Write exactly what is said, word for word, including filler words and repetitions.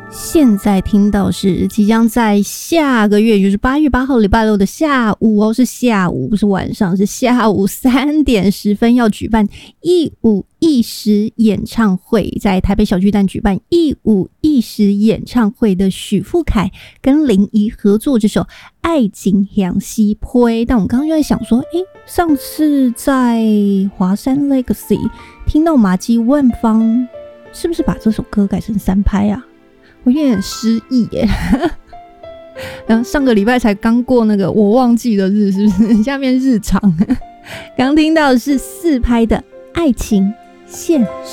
现在听到是即将在下个月，就是八月八号礼拜六的下午哦，是下午不是晚上，是下午三点十分要举办一五一十演唱会，在台北小巨蛋举办一五一十演唱会的许富凯跟林怡合作这首《爱情向西推》。但我刚刚就在想说，诶，上次在华山 Legacy 听到马基万芳是不是把这首歌改成三拍啊？我有点失忆耶。然后上个礼拜才刚过那个我忘记的日，是不是？下面日常刚听到的是四拍的《爱情线》。